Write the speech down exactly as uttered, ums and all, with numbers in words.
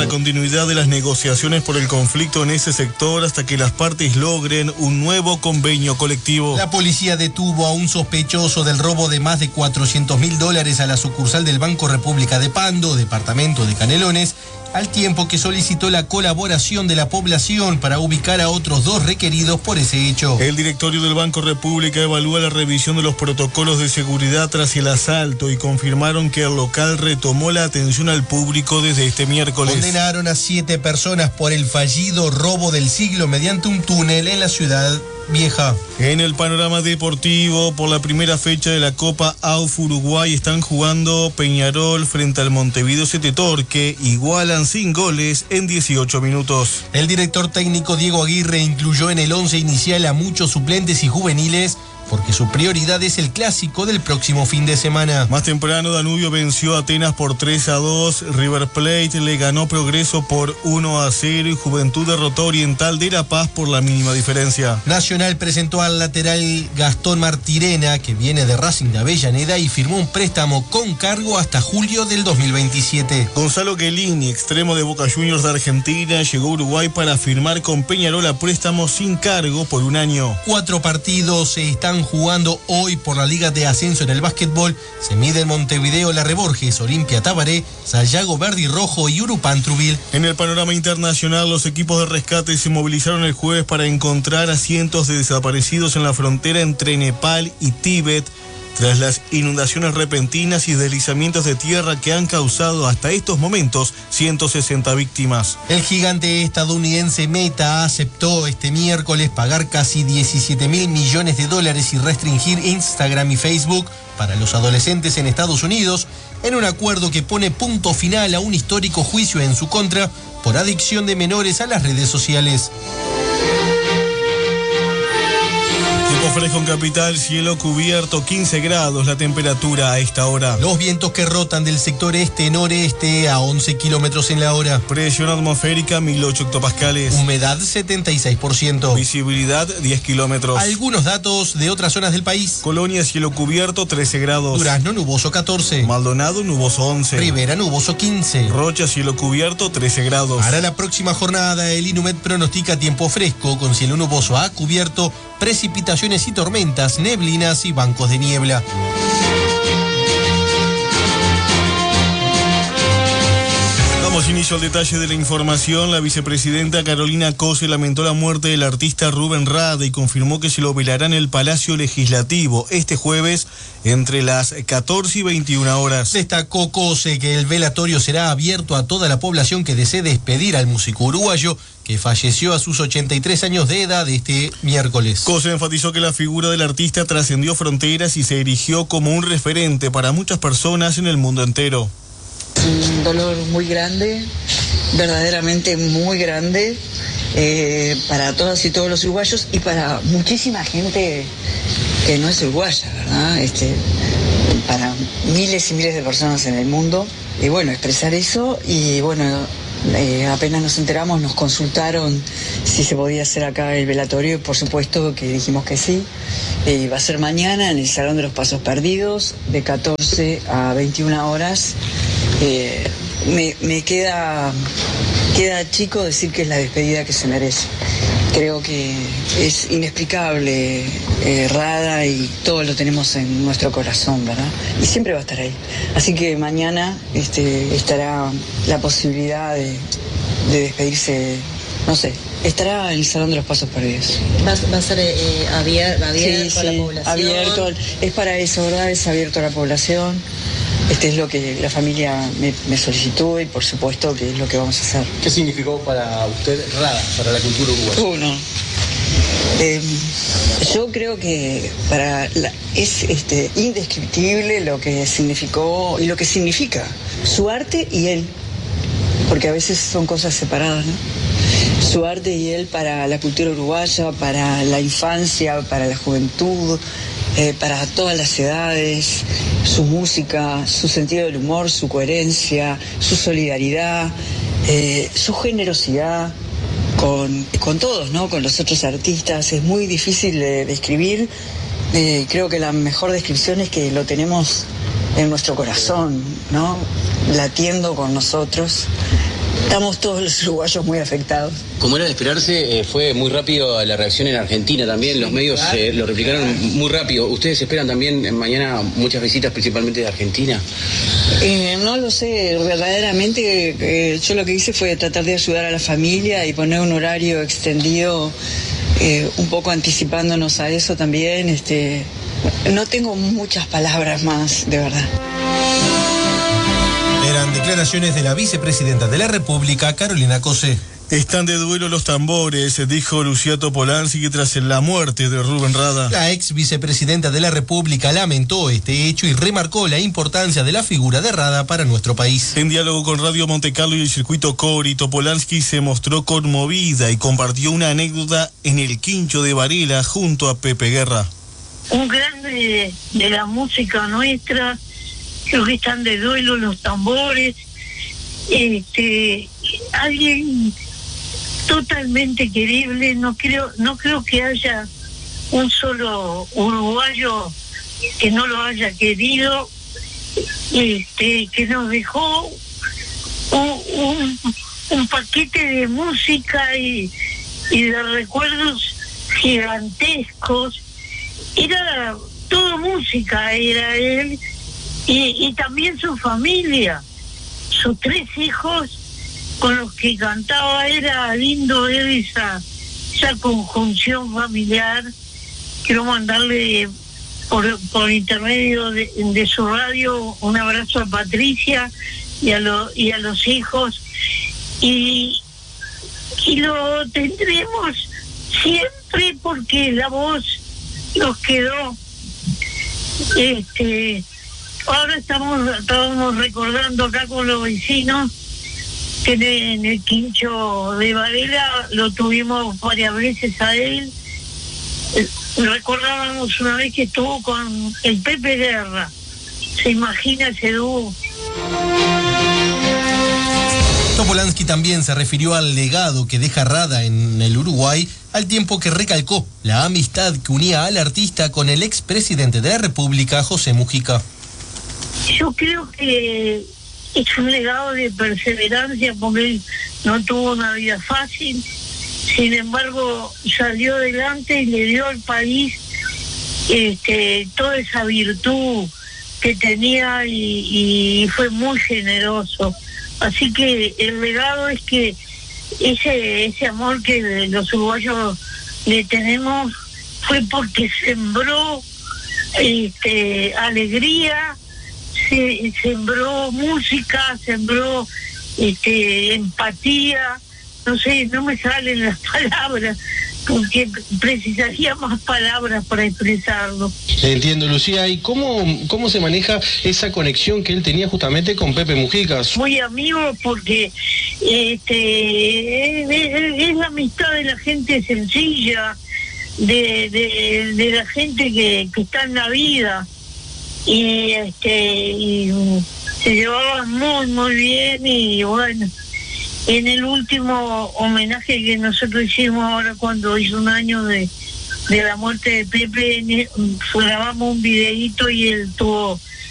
la continuidad de las negociaciones por el conflicto en ese sector hasta que las partes logren un nuevo convenio colectivo. La policía detuvo a un sospechoso del robo de más de cuatrocientos mil dólares a la sucursal del Banco República de Pando, departamento de Canelones, al tiempo que solicitó la colaboración de la población para ubicar a otros dos requeridos por ese hecho. El directorio del Banco República evalúa la revisión de los protocolos de seguridad tras el asalto y confirmaron que el local retomó la atención al público desde este miércoles. Condenaron a siete personas por el fallido robo del siglo mediante un túnel en la ciudad vieja. En el panorama deportivo, por la primera fecha de la Copa A U F Uruguay están jugando Peñarol frente al Montevideo City Torque, igualan sin goles en dieciocho minutos. El director técnico Diego Aguirre incluyó en el once inicial a muchos suplentes y juveniles porque su prioridad es el clásico del próximo fin de semana. Más temprano, Danubio venció a Atenas por tres a dos, River Plate le ganó Progreso por uno a cero y Juventud derrotó a Oriental de La Paz por la mínima diferencia. Nacional presentó al lateral Gastón Martirena, que viene de Racing de Avellaneda y firmó un préstamo con cargo hasta julio del dos mil veintisiete. Gonzalo Guelini, extremo de Boca Juniors de Argentina, llegó a Uruguay para firmar con Peñarol a préstamo sin cargo por un año. Cuatro partidos se están jugando hoy por la Liga de Ascenso en el básquetbol. Se mide en Montevideo La Reborges, Olimpia Tabaré, Sayago Verde y Rojo y Urupán Trubil. En el panorama internacional, los equipos de rescate se movilizaron el jueves para encontrar a cientos de desaparecidos en la frontera entre Nepal y Tíbet, tras las inundaciones repentinas y deslizamientos de tierra que han causado hasta estos momentos ciento sesenta víctimas. El gigante estadounidense Meta aceptó este miércoles pagar casi diecisiete mil millones de dólares y restringir Instagram y Facebook para los adolescentes en Estados Unidos, en un acuerdo que pone punto final a un histórico juicio en su contra por adicción de menores a las redes sociales. Fresco en Capital, cielo cubierto, quince grados la temperatura a esta hora. Los vientos que rotan del sector este-noreste a once kilómetros en la hora. Presión atmosférica mil ocho hectopascales. Humedad setenta y seis por ciento. Visibilidad diez kilómetros. Algunos datos de otras zonas del país. Colonia, cielo cubierto, trece grados. Durazno, nuboso catorce. Maldonado, nuboso once. Rivera, nuboso quince. Rocha, cielo cubierto, trece grados. Para la próxima jornada, el INUMED pronostica tiempo fresco con cielo nuboso a cubierto, precipitaciones y tormentas, neblinas y bancos de niebla. Damos inicio al detalle de la información. La vicepresidenta Carolina Cose lamentó la muerte del artista Rubén Rada y confirmó que se lo velará en el Palacio Legislativo este jueves entre las catorce y veintiuna horas. Destacó Cose que el velatorio será abierto a toda la población que desee despedir al músico uruguayo que falleció a sus ochenta y tres años de edad este miércoles. Cose enfatizó que la figura del artista trascendió fronteras y se erigió como un referente para muchas personas en el mundo entero. Un dolor muy grande, verdaderamente muy grande, eh, para todas y todos los uruguayos y para muchísima gente que no es uruguaya, ¿verdad? Este, para miles y miles de personas en el mundo. Y bueno, expresar eso y bueno, eh, apenas nos enteramos, nos consultaron si se podía hacer acá el velatorio y por supuesto que dijimos que sí. Eh, va a ser mañana en el Salón de los Pasos Perdidos de catorce a veintiuna horas. Eh, me, me queda, queda chico decir que es la despedida que se merece. Creo que es inexplicable, eh, Rada, y todo lo tenemos en nuestro corazón, ¿verdad? Y siempre va a estar ahí. Así que mañana este, estará la posibilidad de, de despedirse, no sé, estará en el Salón de los Pasos Perdidos. ¿Va, va a ser eh, abierto, abierto sí, a la sí, población? Abierto, es para eso, ¿verdad? Es abierto a la población. Este es lo que la familia me, me solicitó y por supuesto que es lo que vamos a hacer. ¿Qué significó para usted Rada, para la cultura uruguaya? Uno, eh, yo creo que para la, es este, indescriptible lo que significó y lo que significa su arte y él, porque a veces son cosas separadas, ¿no? Su arte y él para la cultura uruguaya, para la infancia, para la juventud, eh, para todas las edades, su música, su sentido del humor, su coherencia, su solidaridad, eh, su generosidad con, con todos, ¿no? Con los otros artistas. Es muy difícil de describir. Eh, creo que la mejor descripción es que lo tenemos en nuestro corazón, ¿no? Latiendo con nosotros. Estamos todos los uruguayos muy afectados. Como era de esperarse, eh, fue muy rápido la reacción en Argentina también. Los medios eh, lo replicaron muy rápido. ¿Ustedes esperan también eh, mañana muchas visitas, principalmente de Argentina? Eh, no lo sé, verdaderamente eh, yo lo que hice fue tratar de ayudar a la familia y poner un horario extendido, eh, un poco anticipándonos a eso también. Este, no tengo muchas palabras más, de verdad. Eran declaraciones de la vicepresidenta de la República, Carolina Cose. Están de duelo los tambores, dijo Lucía Topolansky tras la muerte de Rubén Rada. La ex vicepresidenta de la República lamentó este hecho y remarcó la importancia de la figura de Rada para nuestro país. En diálogo con Radio Montecarlo y el circuito Cori, Topolansky se mostró conmovida y compartió una anécdota en el Quincho de Varela junto a Pepe Guerra. Un grande de, de la música nuestra. Creo que están de duelo los tambores, este, alguien totalmente querible. No creo, no creo que haya un solo uruguayo que no lo haya querido, este, que nos dejó un, un, un paquete de música y, y de recuerdos gigantescos. Era todo música, era él. Y, y también su familia, sus tres hijos con los que cantaba. Era lindo ver esa, esa conjunción familiar. Quiero mandarle por, por intermedio de, de su radio un abrazo a Patricia y a, lo, y a los hijos. Y, y lo tendremos siempre porque la voz nos quedó. Este... Ahora estamos, estamos recordando acá con los vecinos que en el, en el Quincho de Varela lo tuvimos varias veces a él. Eh, recordábamos una vez que estuvo con el Pepe Guerra. ¿Se imagina ese dúo? Topolansky también se refirió al legado que deja Rada en el Uruguay, al tiempo que recalcó la amistad que unía al artista con el expresidente de la República, José Mujica. Yo creo que es un legado de perseverancia porque él no tuvo una vida fácil, sin embargo salió adelante y le dio al país este, toda esa virtud que tenía y, y fue muy generoso. Así que el legado es que ese, ese amor que los uruguayos le tenemos fue porque sembró este, alegría, se sembró música, sembró este, empatía, no sé, no me salen las palabras, porque precisaría más palabras para expresarlo. Entiendo, Lucía. ¿Y cómo, cómo se maneja esa conexión que él tenía justamente con Pepe Mujica? Muy amigos porque este, es, es, es la amistad de la gente sencilla, de, de, de la gente que, que está en la vida. Y este y se llevaban muy muy bien. Y bueno, en el último homenaje que nosotros hicimos ahora cuando hizo un año de, de la muerte de Pepe, grabamos un videíto y él tuvo